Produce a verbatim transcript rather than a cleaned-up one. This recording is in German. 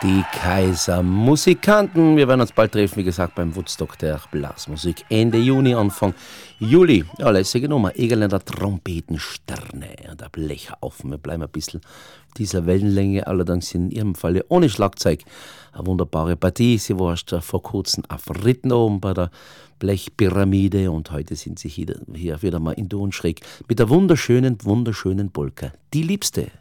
Die Kaiser-Musikanten. Wir werden uns bald treffen, wie gesagt, beim Woodstock der Blasmusik. Ende Juni, Anfang Juli. Ja, lässige Nummer. Egerländer Trompetensterne und der Blechhaufen. Wir bleiben ein bisschen dieser Wellenlänge, allerdings in ihrem Falle ohne Schlagzeug. Eine wunderbare Partie. Sie war erst vor kurzem auf Ritten oben bei der Blechpyramide und heute sind sie hier, hier wieder mal in Don schräg mit der wunderschönen, wunderschönen Polka. Die Liebste.